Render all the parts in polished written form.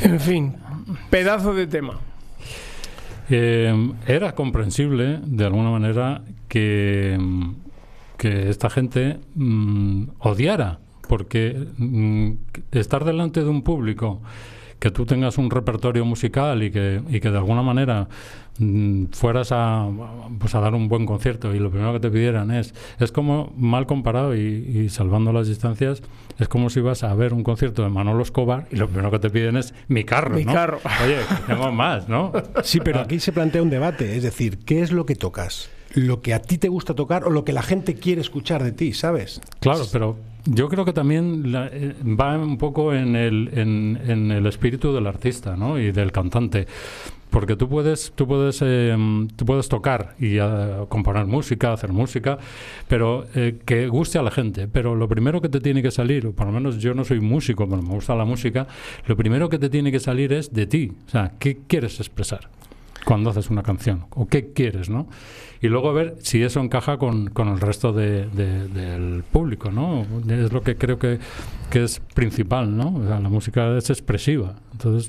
En fin, pedazo de tema. Era comprensible, de alguna manera, que esta gente odiara, porque estar delante de un público, que tú tengas un repertorio musical y que de alguna manera fueras a dar un buen concierto y lo primero que te pidieran es como, mal comparado y salvando las distancias, es como si vas a ver un concierto de Manolo Escobar y lo primero que te piden es mi carro, ¿no? Carro. Oye, tengo más, ¿no? Sí, pero aquí se plantea un debate, es decir, ¿qué es lo que tocas? ¿Lo que a ti te gusta tocar o lo que la gente quiere escuchar de ti, sabes? Claro, pero yo creo que también va un poco en el espíritu del artista, ¿no? Y del cantante. Porque tú puedes tocar y componer música, hacer música, pero que guste a la gente. Pero lo primero que te tiene que salir, o por lo menos yo no soy músico, pero me gusta la música, lo primero que te tiene que salir es de ti. O sea, ¿qué quieres expresar cuando haces una canción? ¿O qué quieres, no? Y luego ver si eso encaja con el resto del público, ¿no? Es lo que creo que es principal, ¿no? O sea, la música es expresiva. Entonces,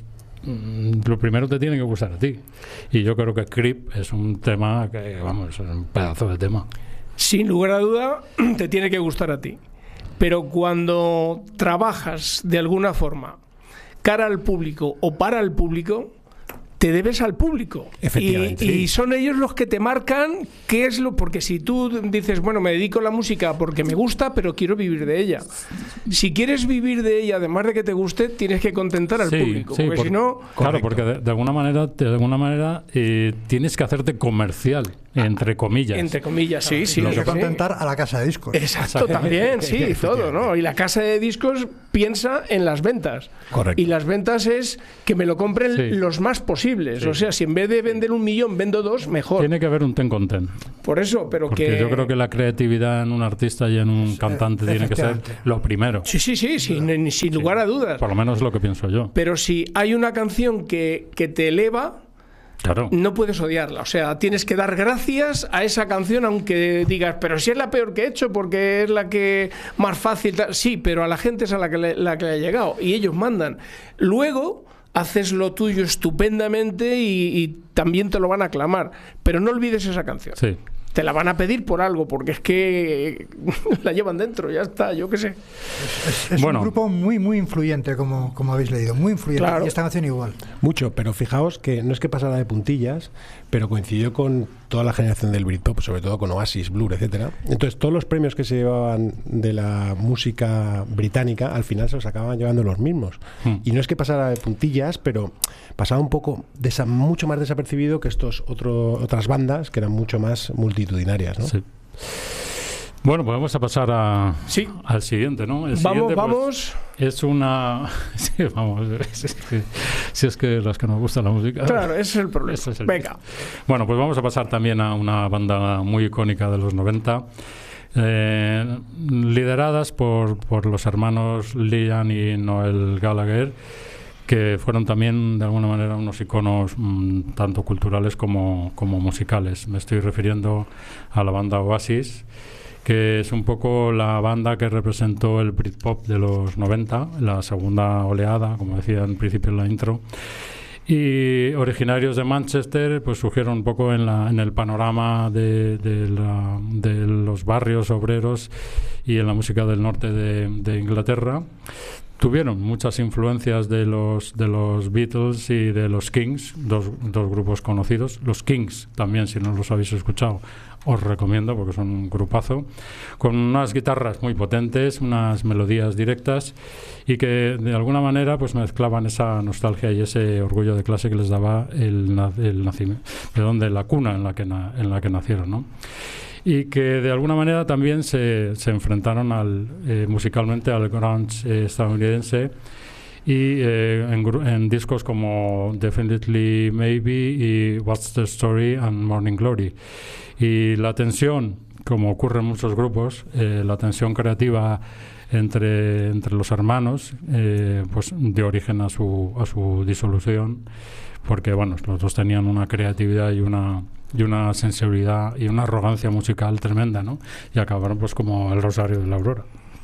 lo primero te tiene que gustar a ti. Y yo creo que Creep es un tema que, vamos, es un pedazo de tema. Sin lugar a duda, te tiene que gustar a ti. Pero cuando trabajas de alguna forma cara al público o para el público, te debes al público. Efectivamente. Y son ellos los que te marcan qué es lo... Porque si tú dices, bueno, me dedico a la música porque me gusta, pero quiero vivir de ella. Si quieres vivir de ella, además de que te guste, tienes que contentar al público. Sí, porque si no... Claro, porque de alguna manera tienes que hacerte comercial, entre comillas. Entre comillas, sí. Tienes que sí. contentar a la casa de discos. Exacto, también, sí, todo, ¿no? Y la casa de discos piensa en las ventas. Correcto. Y las ventas es que me lo compren los más posibles. Sí. O sea, si en vez de vender 1 millón vendo 2, mejor. Tiene que haber un ten con ten. Por eso, pero porque yo creo que la creatividad en un artista y en un cantante tiene que ser lo primero. Sí, sin lugar a dudas. Por lo menos es lo que pienso yo. Pero si hay una canción que te eleva... Claro. No puedes odiarla, o sea, tienes que dar gracias a esa canción, aunque digas, pero si es la peor que he hecho porque es la que más fácil, sí, pero a la gente es a la que le ha llegado y ellos mandan. Luego haces lo tuyo estupendamente y también te lo van a aclamar, pero no olvides esa canción. Sí. Te la van a pedir por algo, porque es que la llevan dentro, ya está, yo qué sé. Es un grupo muy, muy influyente, como habéis leído, muy influyente. Claro. Y esta canción igual. Mucho, pero fijaos que no es que pasara de puntillas, pero coincidió con toda la generación del Britpop, sobre todo con Oasis, Blur, etcétera. Entonces, todos los premios que se llevaban de la música británica, al final se los acababan llevando los mismos. Y no es que pasara de puntillas, pero pasaba un poco mucho más desapercibido que otras bandas que eran mucho más multitudinarias, ¿no? Sí. Bueno, pues vamos a pasar al siguiente, ¿no? El siguiente, vamos. Pues, es una... Sí, vamos. Si es que los que nos gusta la música... Claro, ese es el problema. Venga. Bueno, pues vamos a pasar también a una banda muy icónica de los 90, lideradas por los hermanos Liam y Noel Gallagher, que fueron también de alguna manera unos iconos tanto culturales como musicales. Me estoy refiriendo a la banda Oasis, que es un poco la banda que representó el Britpop de los 90, la segunda oleada, como decía en principio en la intro. Y originarios de Manchester, pues surgieron un poco en el panorama de los barrios obreros y en la música del norte de Inglaterra. Tuvieron muchas influencias de los Beatles y de los Kings, dos grupos conocidos. Los Kings también, si no los habéis escuchado, os recomiendo porque son un grupazo, con unas guitarras muy potentes, unas melodías directas y que de alguna manera pues mezclaban esa nostalgia y ese orgullo de clase que les daba el nacimiento, la cuna en la que nacieron, ¿no? Y que de alguna manera también se enfrentaron musicalmente al grunge estadounidense y en discos como Definitely Maybe y What's the Story and Morning Glory. Y la tensión, como ocurre en muchos grupos, la tensión creativa entre los hermanos pues dio origen a su disolución, porque bueno, los dos tenían una creatividad y una sensibilidad y una arrogancia musical tremenda, ¿no? Y acabaron pues como el Rosario de la Aurora.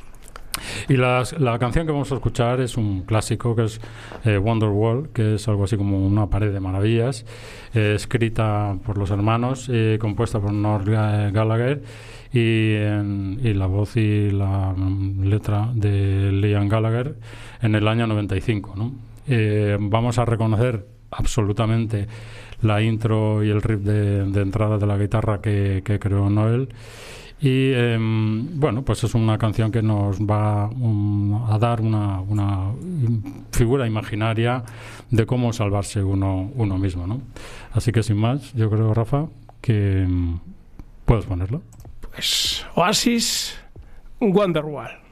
Y la canción que vamos a escuchar es un clásico que es Wonderwall, que es algo así como una pared de maravillas, escrita por los hermanos, compuesta por Noel Gallagher y la voz y la letra de Liam Gallagher en el año 95, ¿no? Vamos a reconocer absolutamente la intro y el riff de entrada de la guitarra que creó Noel. Y bueno, pues es una canción que nos va a dar una figura imaginaria de cómo salvarse uno mismo, ¿no? Así que sin más, yo creo, Rafa, que puedes ponerlo. Pues Oasis, Wonderwall.